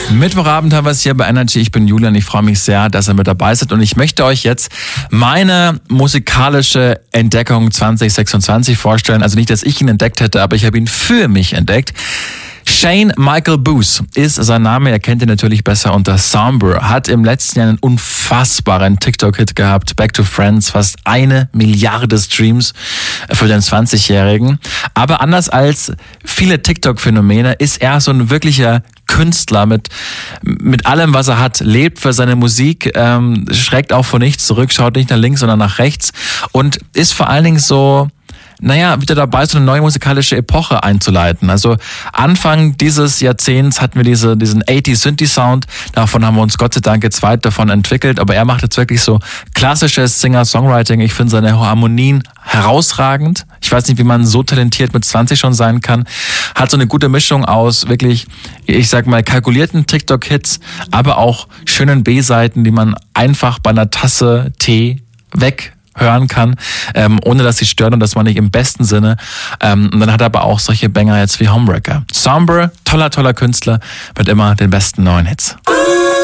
Mittwochabend haben wir es hier bei Energy. Ich bin Julian. Ich freue mich sehr, dass ihr mit dabei seid. Und ich möchte euch jetzt meine musikalische Entdeckung 2026 vorstellen. Also nicht, dass ich ihn entdeckt hätte, aber ich habe ihn für mich entdeckt. Shane Michael Booth ist sein Name. Er kennt ihn natürlich besser unter Somber. Hat im letzten Jahr einen unfassbaren TikTok-Hit gehabt. Back to Friends, fast 1 Milliarde Streams für den 20-Jährigen. Aber anders als viele TikTok-Phänomene ist er so ein wirklicher Künstler mit allem, was er hat, lebt für seine Musik, schreckt auch vor nichts zurück, schaut nicht nach links, sondern nach rechts und ist vor allen Dingen so, wieder dabei, so eine neue musikalische Epoche einzuleiten. Also Anfang dieses Jahrzehnts hatten wir diesen 80s Synthi-Sound. Davon haben wir uns Gott sei Dank jetzt weit davon entwickelt. Aber er macht jetzt wirklich so klassisches Singer-Songwriting. Ich finde seine Harmonien herausragend. Ich weiß nicht, wie man so talentiert mit 20 schon sein kann. Hat so eine gute Mischung aus wirklich, ich sag mal, kalkulierten TikTok-Hits, aber auch schönen B-Seiten, die man einfach bei einer Tasse Tee hören kann, ohne dass sie stören und das meine ich im besten Sinne. Und dann hat er aber auch solche Banger jetzt wie Homewrecker. Somber, toller Künstler, mit immer den besten neuen Hits.